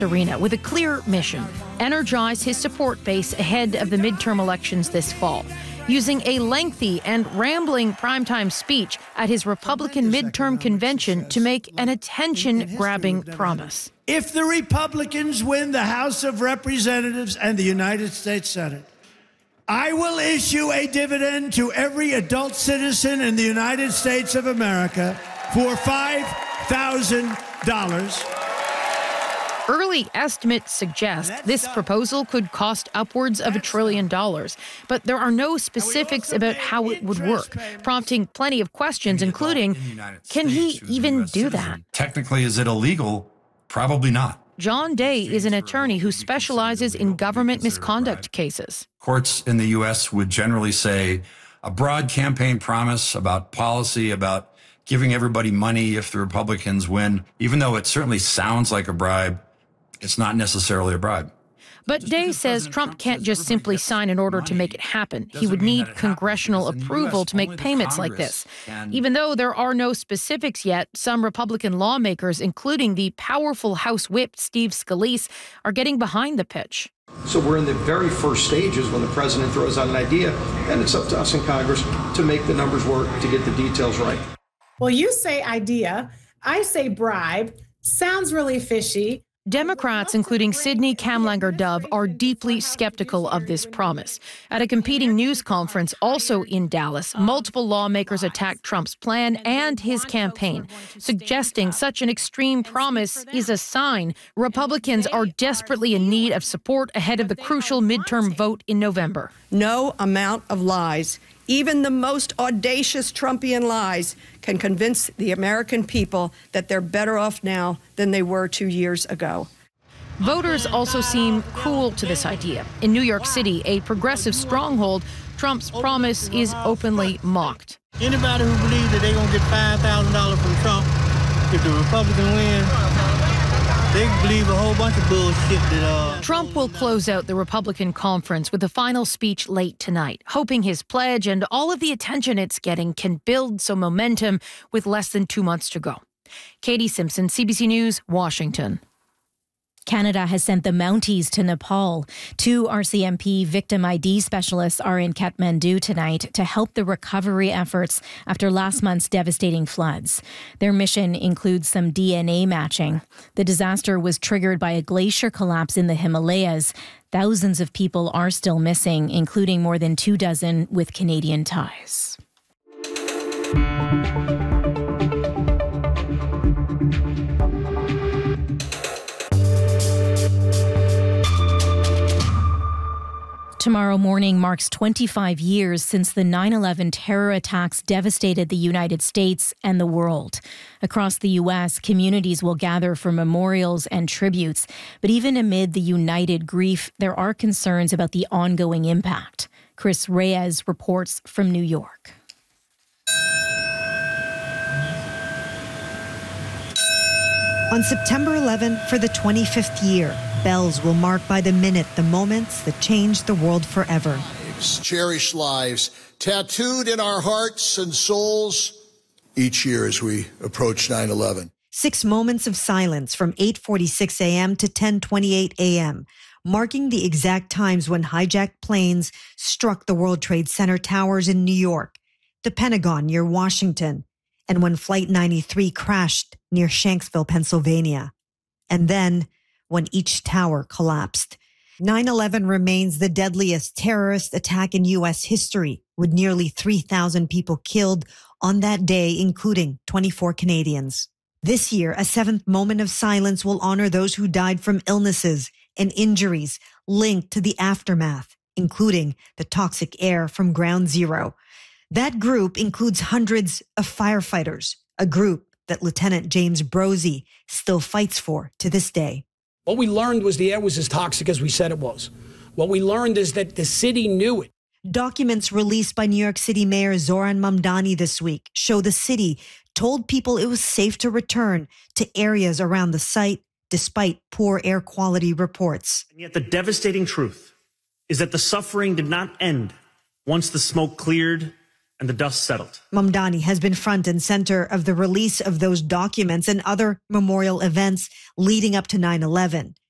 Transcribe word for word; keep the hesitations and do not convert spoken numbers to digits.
arena with a clear mission: energize his support base ahead of the midterm elections this fall, using a lengthy and rambling primetime speech at his Republican midterm convention to make an attention-grabbing promise. If the Republicans win the House of Representatives and the United States Senate, I will issue a dividend to every adult citizen in the United States of America for five thousand dollars. Early estimates suggest this proposal could cost upwards of a trillion dollars, but there are no specifics about how it would work, prompting plenty of questions, including, can he even do that? Technically, is it illegal? Probably not. John Day is an attorney who specializes in government misconduct cases. Courts in the U S would generally say a broad campaign promise about policy, about giving everybody money if the Republicans win, even though it certainly sounds like a bribe, it's not necessarily a bribe. But Day says Trump can't just simply sign an order to make it happen. He would need congressional approval to make payments like this. Even though there are no specifics yet, some Republican lawmakers, including the powerful House Whip Steve Scalise, are getting behind the pitch. So we're in the very first stages when the president throws out an idea, and it's up to us in Congress to make the numbers work, to get the details right. Well, you say idea, I say bribe. Sounds really fishy. Democrats, including Sidney Kamlanger-Dove, are deeply skeptical of this promise. At a competing news conference also in Dallas, multiple lawmakers attacked Trump's plan and his campaign, suggesting such an extreme promise is a sign Republicans are desperately in need of support ahead of the crucial midterm vote in November. No amount of lies, even the most audacious Trumpian lies, can convince the American people that they're better off now than they were two years ago. Voters also seem cool to this idea. In New York City, a progressive stronghold, Trump's promise is openly mocked. Anybody who believes that they're going to get five thousand dollars from Trump if the Republicans win, they believe a whole bunch of bullshit that, uh... Trump will close out the Republican conference with a final speech late tonight, hoping his pledge and all of the attention it's getting can build some momentum with less than two months to go. Katie Simpson, C B C News, Washington. Canada has sent the Mounties to Nepal. Two R C M P victim I D specialists are in Kathmandu tonight to help the recovery efforts after last month's devastating floods. Their mission includes some D N A matching. The disaster was triggered by a glacier collapse in the Himalayas. Thousands of people are still missing, including more than two dozen with Canadian ties. Tomorrow morning marks twenty-five years since the nine eleven terror attacks devastated the United States and the world. Across the U S, communities will gather for memorials and tributes. But even amid the united grief, there are concerns about the ongoing impact. Chris Reyes reports from New York. On September eleventh, for the twenty-fifth year, bells will mark by the minute the moments that changed the world forever. Cherished lives, tattooed in our hearts and souls each year as we approach nine eleven. Six moments of silence from eight forty-six a.m. to ten twenty-eight a.m., marking the exact times when hijacked planes struck the World Trade Center towers in New York, the Pentagon near Washington, and when Flight ninety-three crashed near Shanksville, Pennsylvania. And then, when each tower collapsed. nine eleven remains the deadliest terrorist attack in U S history, with nearly three thousand people killed on that day, including twenty-four Canadians. This year, a seventh moment of silence will honor those who died from illnesses and injuries linked to the aftermath, including the toxic air from Ground Zero. That group includes hundreds of firefighters, a group that Lieutenant James Brozzi still fights for to this day. What we learned was the air was as toxic as we said it was. What we learned is that the city knew it. Documents released by New York City Mayor Zohran Mamdani this week show the city told people it was safe to return to areas around the site despite poor air quality reports. And yet the devastating truth is that the suffering did not end once the smoke cleared and the dust settled. Mamdani has been front and center of the release of those documents and other memorial events leading up to nine eleven.